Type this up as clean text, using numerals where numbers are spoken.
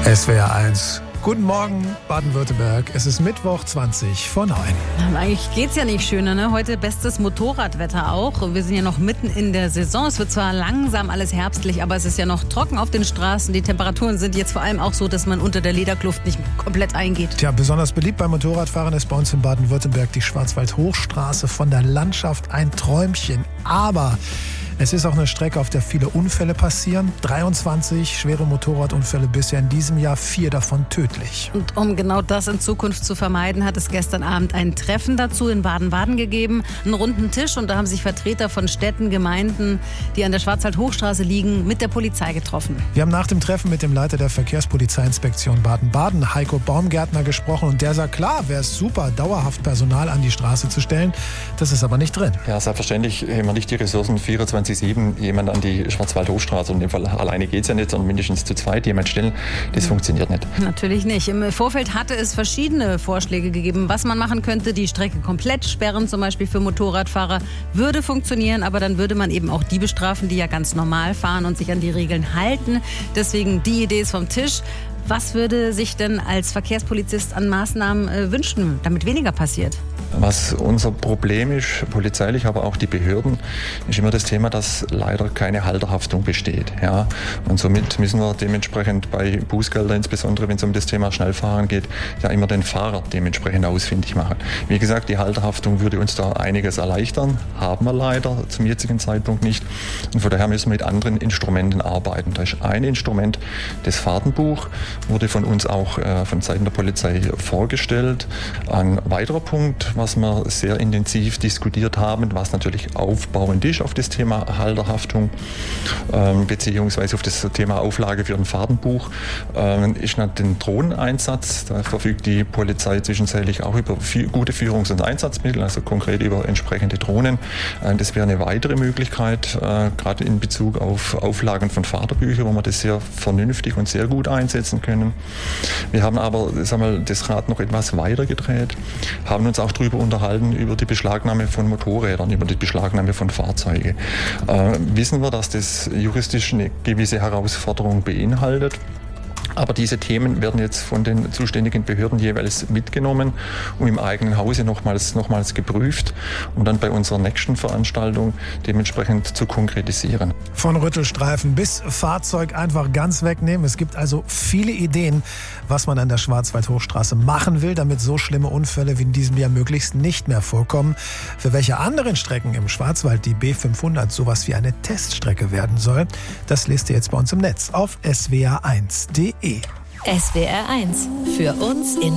SWR 1. Guten Morgen, Baden-Württemberg. Es ist Mittwoch 20 vor 9. Eigentlich geht's ja nicht schöner, ne? Heute bestes Motorradwetter auch. Wir sind ja noch mitten in der Saison. Es wird zwar langsam alles herbstlich, aber es ist ja noch trocken auf den Straßen. Die Temperaturen sind jetzt vor allem auch so, dass man unter der Lederkluft nicht komplett eingeht. Tja, besonders beliebt beim Motorradfahren ist bei uns in Baden-Württemberg die Schwarzwald-Hochstraße. Von der Landschaft ein Träumchen. Aber es ist auch eine Strecke, auf der viele Unfälle passieren. 23 schwere Motorradunfälle bisher in diesem Jahr, 4 davon tödlich. Und um genau das in Zukunft zu vermeiden, hat es gestern Abend ein Treffen dazu in Baden-Baden gegeben. Einen runden Tisch, und da haben sich Vertreter von Städten, Gemeinden, die an der Schwarzwald-Hochstraße liegen, mit der Polizei getroffen. Wir haben nach dem Treffen mit dem Leiter der Verkehrspolizeiinspektion Baden-Baden, Heiko Baumgärtner, gesprochen. Und der sagt, klar, wäre es super, dauerhaft Personal an die Straße zu stellen. Das ist aber nicht drin. Ja, selbstverständlich haben wir nicht die Ressourcen, 24/7 jemand an die Schwarzwald-Hochstraße, und in dem Fall alleine geht es ja nicht, sondern mindestens zu zweit jemand stellen. Das funktioniert nicht. Natürlich nicht. Im Vorfeld hatte es verschiedene Vorschläge gegeben, was man machen könnte. Die Strecke komplett sperren, zum Beispiel für Motorradfahrer, würde funktionieren, aber dann würde man eben auch die bestrafen, die ja ganz normal fahren und sich an die Regeln halten. Deswegen die Idee ist vom Tisch. Was würde sich denn als Verkehrspolizist an Maßnahmen wünschen, damit weniger passiert? Was unser Problem ist, polizeilich, aber auch die Behörden, ist immer das Thema, dass leider keine Halterhaftung besteht. Ja? Und somit müssen wir dementsprechend bei Bußgeldern, insbesondere wenn es um das Thema Schnellfahren geht, ja immer den Fahrer dementsprechend ausfindig machen. Wie gesagt, die Halterhaftung würde uns da einiges erleichtern, haben wir leider zum jetzigen Zeitpunkt nicht. Und von daher müssen wir mit anderen Instrumenten arbeiten. Da ist ein Instrument, das Fahrtenbuch, wurde von uns auch von Seiten der Polizei vorgestellt. Ein weiterer Punkt, was wir sehr intensiv diskutiert haben, was natürlich aufbauend ist auf das Thema Halterhaftung, beziehungsweise auf das Thema Auflage für ein Fahrtenbuch, ist den Drohneneinsatz. Da verfügt die Polizei zwischenzeitlich auch über gute Führungs- und Einsatzmittel, also konkret über entsprechende Drohnen. Das wäre eine weitere Möglichkeit, gerade in Bezug auf Auflagen von Fahrtenbüchern, wo wir das sehr vernünftig und sehr gut einsetzen können. Wir haben aber das Rad noch etwas weiter gedreht, haben uns auch darüber unterhalten, über die Beschlagnahme von Motorrädern, über die Beschlagnahme von Fahrzeugen. Wissen wir, dass das juristisch eine gewisse Herausforderung beinhaltet. Aber diese Themen werden jetzt von den zuständigen Behörden jeweils mitgenommen und im eigenen Hause nochmals geprüft, um dann bei unserer nächsten Veranstaltung dementsprechend zu konkretisieren. Von Rüttelstreifen bis Fahrzeug einfach ganz wegnehmen. Es gibt also viele Ideen, was man an der Schwarzwald-Hochstraße machen will, damit so schlimme Unfälle wie in diesem Jahr möglichst nicht mehr vorkommen. Für welche anderen Strecken im Schwarzwald die B500 sowas wie eine Teststrecke werden soll, das lest ihr jetzt bei uns im Netz auf swr1.de. SWR 1 für uns in